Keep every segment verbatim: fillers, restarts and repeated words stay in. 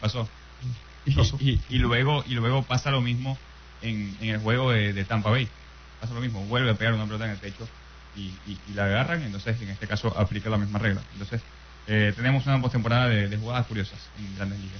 pasó. Y, pasó. y, y, y luego y luego pasa lo mismo en, en el juego de, de Tampa Bay. Pasa lo mismo, vuelve a pegar una pelota en el techo y, y, y la agarran, entonces en este caso aplica la misma regla. Entonces eh, tenemos una postemporada de, de jugadas curiosas en Grandes Ligas.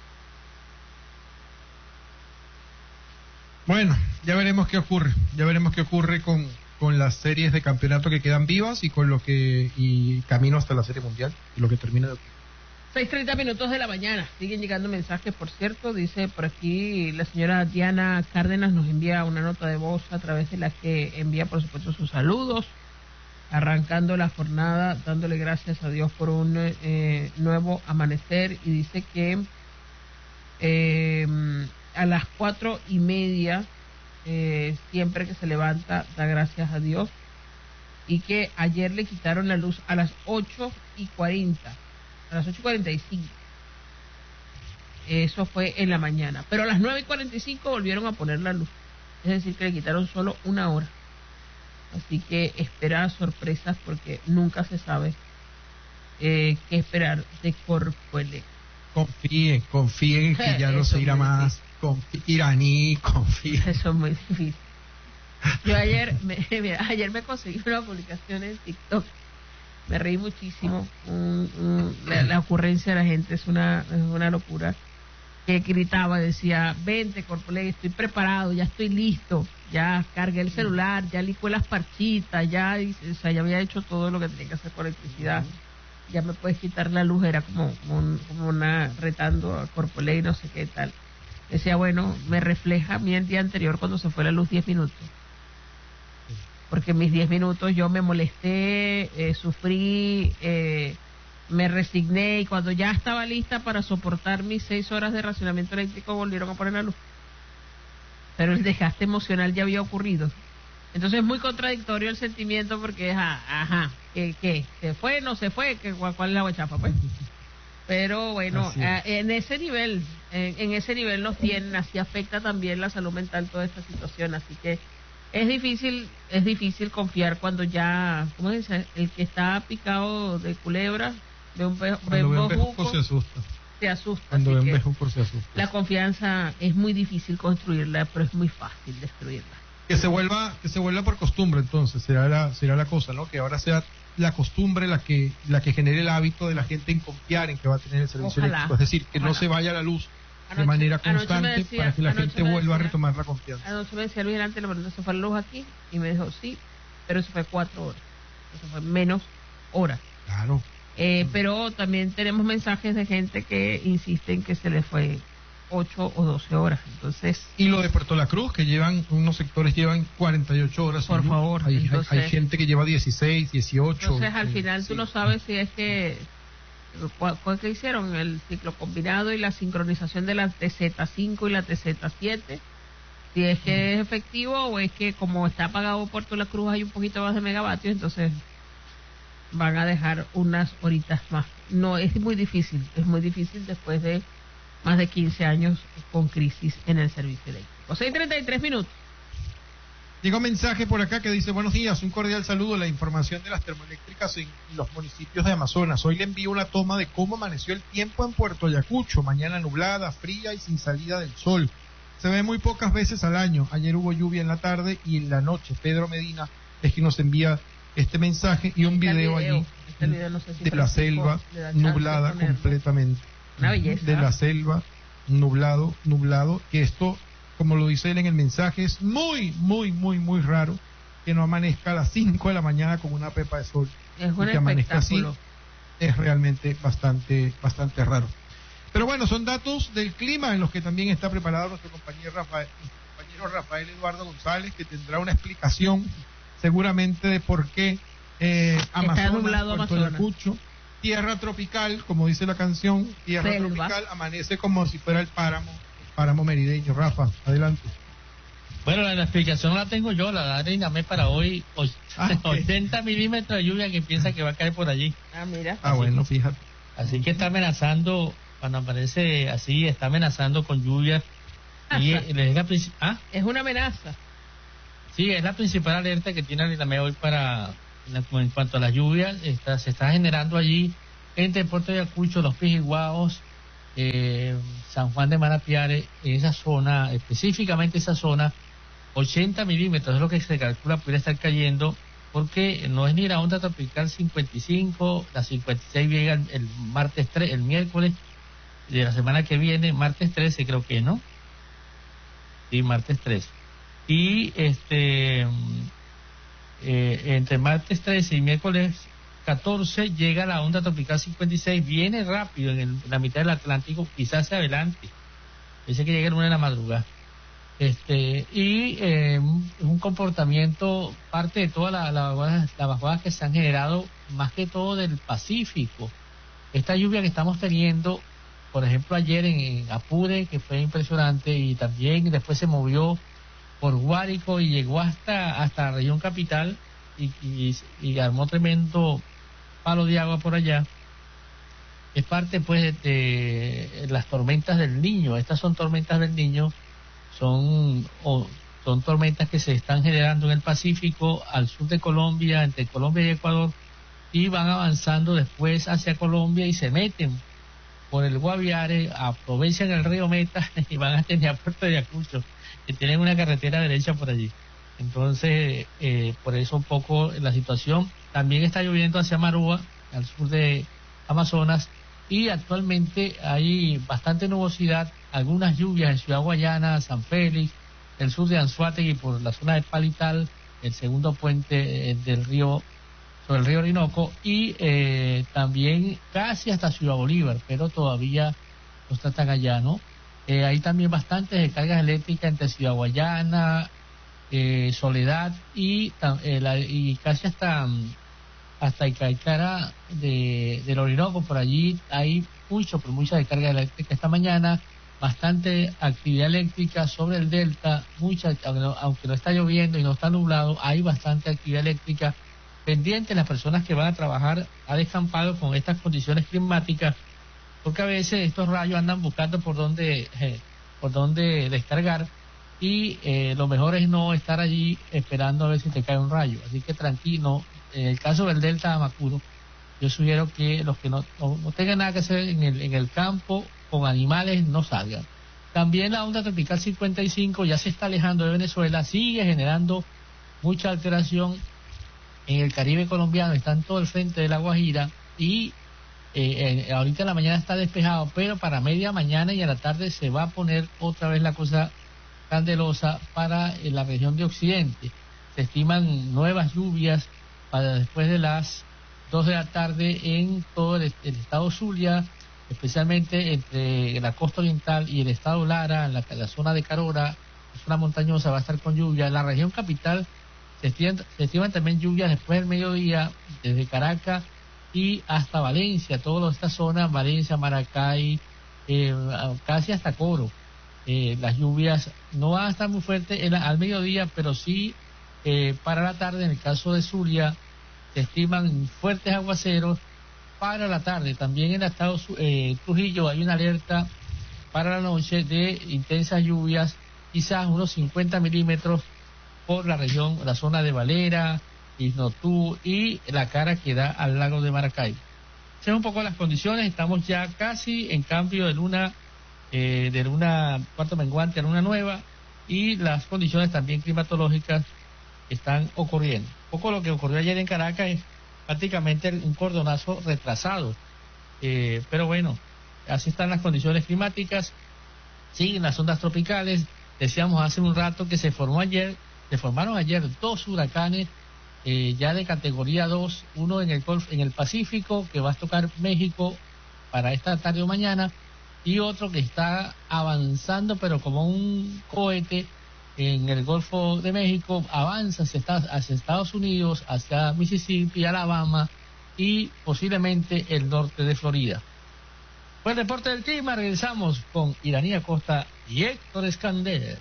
Bueno, ya veremos qué ocurre, ya veremos qué ocurre con, con las series de campeonato que quedan vivas y con lo que y camino hasta la Serie Mundial y lo que termina de ocurrir. seis treinta minutos de la mañana. Siguen llegando mensajes, por cierto. Dice por aquí la señora Diana Cárdenas nos envía una nota de voz a través de la que envía, por supuesto, sus saludos. Arrancando la jornada, dándole gracias a Dios por un eh, nuevo amanecer. Y dice que eh, a las cuatro y media, eh, siempre que se levanta, da gracias a Dios. Y que ayer le quitaron la luz a las ocho y cuarenta. A las ocho y cuarenta y cinco. Eso fue en la mañana. Pero a las nueve y cuarenta y cinco volvieron a poner la luz. Es decir, que le quitaron solo una hora. Así que espera sorpresas porque nunca se sabe eh, qué esperar de Corpoelec. Confíen, confíen que ya no se irá más. Confí, iraní, confíen. Eso es muy difícil. Yo ayer me, mira, ayer me conseguí una publicación en TikTok. Me reí muchísimo. Un, un, la, la ocurrencia de la gente es una, es una locura. Que gritaba, decía: vente, Corpoelec, estoy preparado, ya estoy listo, ya cargué el celular, ya licué las parchitas, ya, o sea, ya había hecho todo lo que tenía que hacer con electricidad. Ya me puedes quitar la luz. Era como, como, como una retando a Corpoelec y no sé qué tal. Decía, bueno, me refleja a mí el día anterior cuando se fue la luz diez minutos. Porque en mis diez minutos yo me molesté, eh, sufrí, eh, me resigné, y cuando ya estaba lista para soportar mis seis horas de racionamiento eléctrico volvieron a poner la luz. Pero el desgaste emocional ya había ocurrido. Entonces es muy contradictorio el sentimiento porque, ajá, ajá, ¿qué? qué? ¿Se fue? ¿No se fue? ¿Qué, cuál, ¿Cuál es la guachafa? Pues. Pero bueno, eh, en ese nivel, en, en ese nivel nos tienen, así afecta también la salud mental toda esta situación, así que es difícil, es difícil confiar cuando ya, ¿cómo se dice? El que está picado de culebra, de un be- Cuando ve bejuco se asusta. Se asusta. Cuando ven bejuco se asusta. La confianza es muy difícil construirla, pero es muy fácil destruirla. Que se vuelva, que se vuelva por costumbre, entonces será la, será la cosa, ¿no? Que ahora sea la costumbre la que, la que genere el hábito de la gente en confiar en que va a tener el servicio Ojalá, eléctrico. Es decir, que ojalá. no se vaya la luz Anoche, de manera constante decía, para que la gente vuelva decía, a retomar la confianza. Anoche me decía Luis delante, le pregunté, ¿se fue la luz aquí? Y me dijo, sí, pero eso fue cuatro horas. Eso fue menos horas. Claro. Eh, pero también tenemos mensajes de gente que insiste en que se le fue ocho o doce horas. Entonces, y lo de Puerto La Cruz, que llevan, unos sectores llevan cuarenta y ocho horas. Por favor. Hay, entonces, hay, hay gente que lleva dieciséis, dieciocho. Entonces, al eh, final sí. tú no sabes si es que, ¿cuál, cuál que hicieron? El ciclo combinado y la sincronización de la T Z cinco y la T Z siete. Si es que es efectivo o es que como está apagado Puerto La Cruz hay un poquito más de megavatios, entonces van a dejar unas horitas más. No, es muy difícil, es muy difícil después de más de quince años con crisis en el servicio eléctrico. seis treinta y tres minutos. Llegó un mensaje por acá que dice: buenos días, un cordial saludo. La información de las termoeléctricas en los municipios de Amazonas. Hoy le envío una toma de cómo amaneció el tiempo en Puerto Ayacucho. Mañana nublada, fría y sin salida del sol. Se ve muy pocas veces al año. Ayer hubo lluvia en la tarde y en la noche. Pedro Medina es quien nos envía este mensaje y un video, video allí este video no sé si de la selva nublada completamente. Una belleza. De la selva, nublado, nublado, que esto, como lo dice él en el mensaje, es muy, muy, muy, muy raro que no amanezca a las cinco de la mañana con una pepa de sol. Es un y que amanezca así espectáculo. es realmente bastante, bastante raro. Pero bueno, son datos del clima en los que también está preparado nuestro compañero Rafael, nuestro compañero Rafael Eduardo González, que tendrá una explicación seguramente de por qué eh, Amazonas, nublado Puerto Amazonas. Ayacucho, tierra tropical, como dice la canción, tierra Selva. tropical, amanece como si fuera el páramo, el páramo merideño. Rafa, adelante. Bueno, la, la explicación la tengo yo, la daré Inamé para hoy, och- Ah, ok. ochenta milímetros de lluvia que piensa que va a caer por allí. Ah, mira. Ah, bueno, fíjate. Así que está amenazando, cuando aparece así, está amenazando con lluvia. Y Ajá. es la, princi- ¿ah? Es una amenaza. Sí, es la principal alerta que tiene el Inamé hoy para, la- en cuanto a las lluvias, está, se está generando allí entre Puerto Ayacucho, Los Pijiguaos, eh, San Juan de Marapiare, en esa zona, específicamente esa zona, ochenta milímetros es lo que se calcula pudiera estar cayendo, porque no es ni la onda tropical cincuenta y cinco, la cincuenta y seis llega el, el martes tres, el miércoles de la semana que viene, martes trece creo que, ¿no? Sí, martes trece. Y este eh, entre martes trece y miércoles catorce llega la onda tropical cincuenta y seis, viene rápido en, el, en la mitad del Atlántico, quizás se adelante, dice que llega el lunes de la madrugada. Este, y eh, un comportamiento, parte de todas las la, la, la bajadas que se han generado, más que todo del Pacífico. Esta lluvia que estamos teniendo, por ejemplo, ayer en, en Apure, que fue impresionante, y también después se movió por Guárico y llegó hasta, hasta la región capital y, y, y armó tremendo palo de agua por allá. Es parte, pues, de, de las tormentas del Niño. Estas son tormentas del Niño. Son, o, son tormentas que se están generando en el Pacífico, al sur de Colombia, entre Colombia y Ecuador, y van avanzando después hacia Colombia y se meten por el Guaviare, aprovechan el río Meta y van a tener a Puerto Ayacucho, que tienen una carretera derecha por allí. Entonces, eh, por eso un poco la situación. También está lloviendo hacia Marúa, al sur de Amazonas, y actualmente hay bastante nubosidad, algunas lluvias en Ciudad Guayana, San Félix, el sur de Anzoátegui por la zona de Palital, el segundo puente eh, del río, sobre el río Orinoco, y eh, también casi hasta Ciudad Bolívar, pero todavía no está tan allá, ¿no? Eh, hay también bastantes descargas eléctricas entre Ciudad Guayana, eh, Soledad y, eh, la, y casi hasta... hasta Icaicara de, del Orinoco. Por allí hay mucho, pero mucha descarga eléctrica esta mañana, bastante actividad eléctrica sobre el delta, mucha, aunque no, aunque no está lloviendo y no está nublado, hay bastante actividad eléctrica pendiente. Las personas que van a trabajar a descampado con estas condiciones climáticas, porque a veces estos rayos andan buscando por dónde, eh, por dónde descargar, y eh, lo mejor es no estar allí esperando a ver si te cae un rayo. Así que tranquilo. En el caso del delta de Amacuro, yo sugiero que los que no, no, no tengan nada que hacer en el, en el campo con animales no salgan. También la onda tropical cincuenta y cinco ya se está alejando de Venezuela, sigue generando mucha alteración en el Caribe colombiano, está en todo el frente de la Guajira, y eh, eh, ahorita en la mañana está despejado, pero para media mañana y a la tarde se va a poner otra vez la cosa candelosa para eh, la región de Occidente. Se estiman nuevas lluvias para después de las dos de la tarde en todo el, el estado Zulia, especialmente entre la costa oriental y el estado Lara, en la, la zona de Carora, la zona montañosa va a estar con lluvia. En la región capital se estiman, se estiman también lluvias después del mediodía, desde Caracas y hasta Valencia, toda esta zona, Valencia, Maracay, eh, casi hasta Coro. Eh, las lluvias no van a estar muy fuertes en la, al mediodía, pero sí eh, para la tarde. En el caso de Zulia se estiman fuertes aguaceros para la tarde. También en el estado eh, Trujillo hay una alerta para la noche de intensas lluvias, quizás unos cincuenta milímetros por la región, la zona de Valera, Isnotú y la cara que da al lago de Maracay. Son un poco las condiciones. Estamos ya casi en cambio de luna, eh, de luna cuarto menguante a luna nueva, y las condiciones también climatológicas están ocurriendo. Un poco lo que ocurrió ayer en Caracas es prácticamente un cordonazo retrasado, eh, pero bueno, así están las condiciones climáticas. Siguen las ondas tropicales. Decíamos hace un rato que se formó ayer, se formaron ayer dos huracanes eh, ya de categoría dos, uno en el Golfo, en el Pacífico, que va a tocar México para esta tarde o mañana, y otro que está avanzando pero como un cohete en el Golfo de México, avanza hacia Estados, hacia Estados Unidos, hacia Mississippi, Alabama y posiblemente el norte de Florida. Buen reporte del clima. Regresamos con Iranía Costa y Héctor Escandel.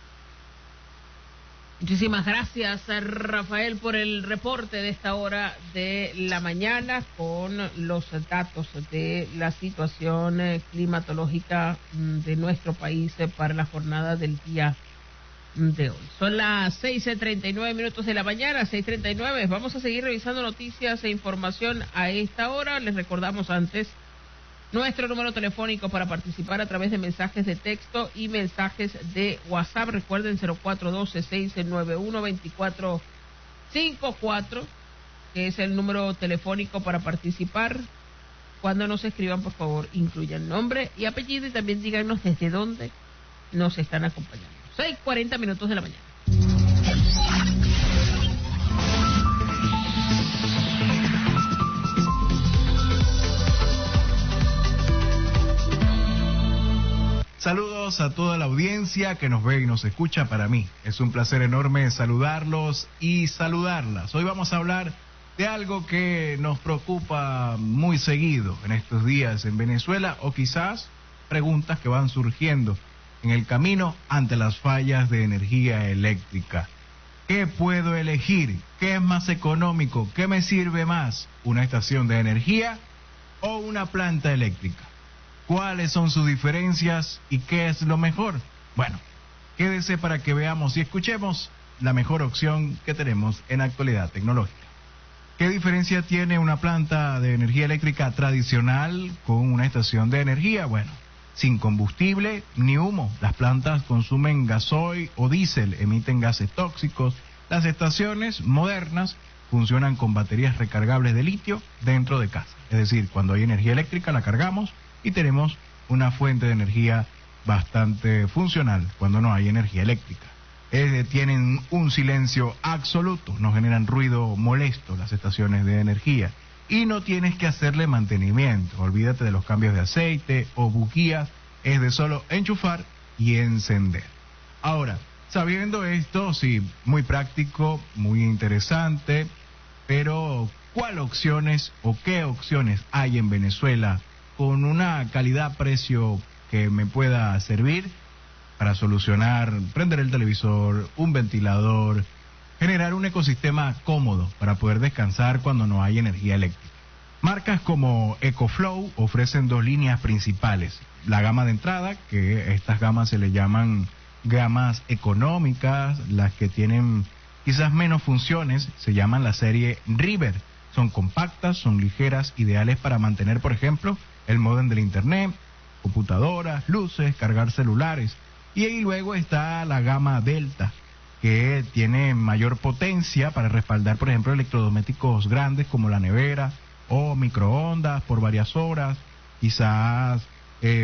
Muchísimas gracias, Rafael, por el reporte de esta hora de la mañana con los datos de la situación climatológica de nuestro país para la jornada del día de hoy. Son las seis y treinta y nueve minutos de la mañana, seis y treinta y nueve. Vamos a seguir revisando noticias e información a esta hora. Les recordamos antes Nuestro número telefónico para participar a través de mensajes de texto y mensajes de WhatsApp. Recuerden cero cuatro uno dos, seis nueve uno, dos cuatro cinco cuatro, que es el número telefónico para participar. Cuando nos escriban, por favor, incluyan nombre y apellido y también díganos desde dónde nos están acompañando. seis cuarenta minutos de la mañana. Saludos a toda la audiencia que nos ve y nos escucha. Para mí es un placer enorme saludarlos y saludarlas. Hoy vamos a hablar de algo que nos preocupa muy seguido en estos días en Venezuela, o quizás preguntas que van surgiendo en el camino ante las fallas de energía eléctrica. ¿Qué puedo elegir? ¿Qué es más económico? ¿Qué me sirve más? ¿Una estación de energía o una planta eléctrica? ¿Cuáles son sus diferencias y qué es lo mejor? Bueno, quédese para que veamos y escuchemos la mejor opción que tenemos en la actualidad tecnológica. ¿Qué diferencia tiene una planta de energía eléctrica tradicional con una estación de energía? Bueno, sin combustible ni humo. Las plantas consumen gasoil o diésel, emiten gases tóxicos. Las estaciones modernas funcionan con baterías recargables de litio dentro de casa. Es decir, cuando hay energía eléctrica la cargamos y tenemos una fuente de energía bastante funcional cuando no hay energía eléctrica. Eh, tienen un silencio absoluto, no generan ruido molesto las estaciones de energía y no tienes que hacerle mantenimiento. Olvídate de los cambios de aceite o bujías, es de solo enchufar y encender. Ahora, sabiendo esto, sí, muy práctico, muy interesante, pero ¿cuál opciones o qué opciones hay en Venezuela con una calidad-precio que me pueda servir para solucionar, prender el televisor, un ventilador, generar un ecosistema cómodo para poder descansar cuando no hay energía eléctrica? Marcas como EcoFlow ofrecen dos líneas principales. La gama de entrada, que estas gamas se le llaman gamas económicas, las que tienen quizás menos funciones, se llaman la serie River. Son compactas, son ligeras, ideales para mantener, por ejemplo, el módem del internet, computadoras, luces, cargar celulares. Y ahí luego está la gama Delta, que tiene mayor potencia para respaldar, por ejemplo, electrodomésticos grandes como la nevera o microondas por varias horas, quizás eh,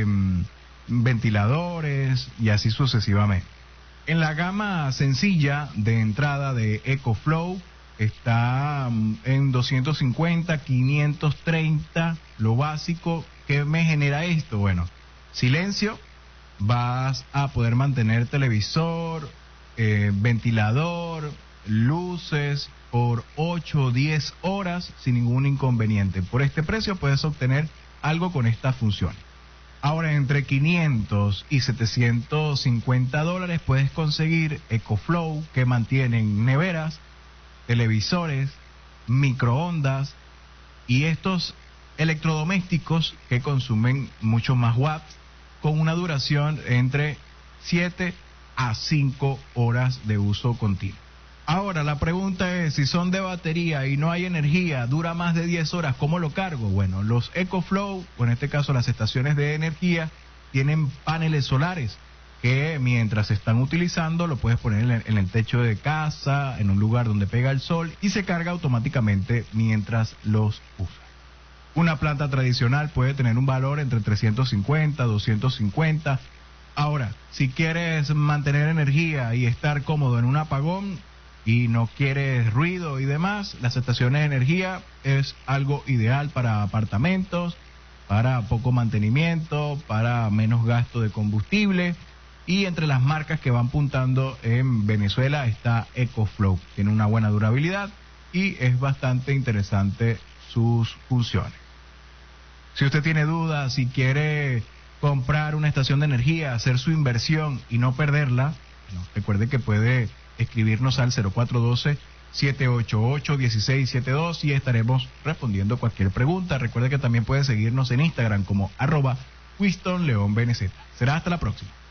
ventiladores y así sucesivamente. En la gama sencilla de entrada de EcoFlow está en doscientos cincuenta, quinientos treinta, lo básico. ¿Qué me genera esto? Bueno, silencio, vas a poder mantener televisor, eh, ventilador, luces por ocho o diez horas sin ningún inconveniente. Por este precio puedes obtener algo con esta función. Ahora, entre quinientos y setecientos cincuenta dólares puedes conseguir EcoFlow, que mantienen neveras, televisores, microondas y estos electrodomésticos que consumen mucho más watts, con una duración entre siete a cinco horas de uso continuo. Ahora, la pregunta es, si son de batería y no hay energía, dura más de diez horas, ¿cómo lo cargo? Bueno, los EcoFlow, o en este caso las estaciones de energía, tienen paneles solares que mientras se están utilizando lo puedes poner en el, en el techo de casa, en un lugar donde pega el sol, y se carga automáticamente mientras los usas. Una planta tradicional puede tener un valor entre trescientos cincuenta, doscientos cincuenta. Ahora, si quieres mantener energía y estar cómodo en un apagón y no quieres ruido y demás, las estaciones de energía es algo ideal para apartamentos, para poco mantenimiento, para menos gasto de combustible. Y entre las marcas que van puntando en Venezuela está EcoFlow. Tiene una buena durabilidad y es bastante interesante sus funciones. Si usted tiene dudas, si quiere comprar una estación de energía, hacer su inversión y no perderla, bueno, recuerde que puede escribirnos al cero cuatro uno dos, siete ocho ocho, uno seis siete dos y estaremos respondiendo cualquier pregunta. Recuerde que también puede seguirnos en Instagram como arroba Winston León B N Z. Será hasta la próxima.